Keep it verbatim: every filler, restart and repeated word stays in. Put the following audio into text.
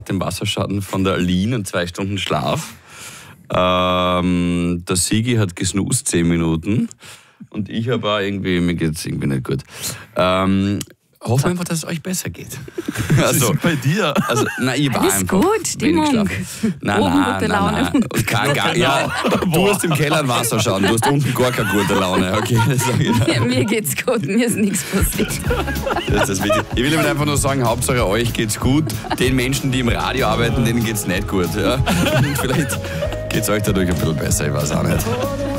Den Wasserschaden von der Aline und zwei Stunden Schlaf. Ähm, der Sigi hat gesnoost zehn Minuten und ich habe auch irgendwie, mir geht es irgendwie nicht gut. Ähm, Hoffen wir einfach, dass es euch besser geht. Also, was ist bei dir? Also, na, ich war Alles einfach gut, Stimmung. Nein, nein, nein, nein. Und kein, gar, ja, du hast im Keller ein Wasser schauen, du hast unten gar keine gute Laune. Okay, das sag ich ja, mir geht's gut, mir ist nichts passiert. Das ist das Wichtige. Ich will Ihnen einfach nur sagen, Hauptsache euch geht's gut. Den Menschen, die im Radio arbeiten, denen geht's nicht gut. Ja? Und vielleicht geht's euch dadurch ein bisschen besser, ich weiß auch nicht.